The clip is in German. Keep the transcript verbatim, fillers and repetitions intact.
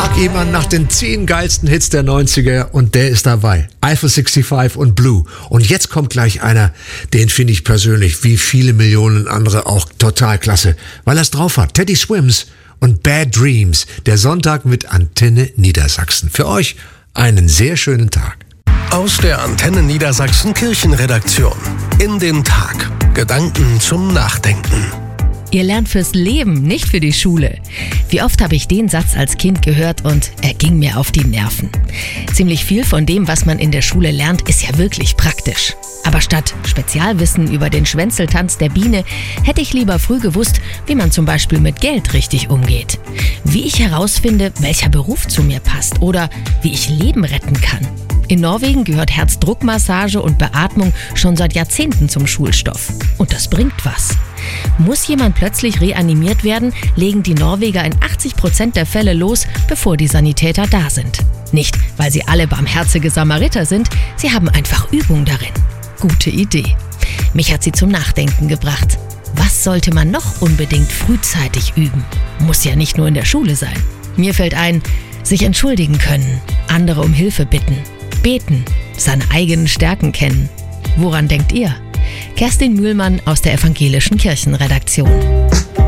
frag jemanden nach den zehn geilsten Hits der neunziger und der ist dabei. Eiffel fünfundsechzig und Blue. Und jetzt kommt gleich einer, den finde ich persönlich, wie viele Millionen andere, auch total klasse, weil er es drauf hat. Teddy Swims und Bad Dreams. Der Sonntag mit Antenne Niedersachsen. Für euch einen sehr schönen Tag. Aus der Antenne Niedersachsen Kirchenredaktion. In den Tag. Gedanken zum Nachdenken. Ihr lernt fürs Leben, nicht für die Schule. Wie oft habe ich den Satz als Kind gehört und er ging mir auf die Nerven. Ziemlich viel von dem, was man in der Schule lernt, ist ja wirklich praktisch. Aber statt Spezialwissen über den Schwänzeltanz der Biene, hätte ich lieber früh gewusst, wie man zum Beispiel mit Geld richtig umgeht. Wie ich herausfinde, welcher Beruf zu mir passt oder wie ich Leben retten kann. In Norwegen gehört Herzdruckmassage und Beatmung schon seit Jahrzehnten zum Schulstoff. Und das bringt was. Muss jemand plötzlich reanimiert werden, legen die Norweger in achtzig Prozent der Fälle los, bevor die Sanitäter da sind. Nicht, weil sie alle barmherzige Samariter sind, sie haben einfach Übung darin. Gute Idee. Mich hat sie zum Nachdenken gebracht. Was sollte man noch unbedingt frühzeitig üben? Muss ja nicht nur in der Schule sein. Mir fällt ein, sich entschuldigen können, andere um Hilfe bitten, beten, seine eigenen Stärken kennen. Woran denkt ihr? Kerstin Mühlmann aus der Evangelischen Kirchenredaktion.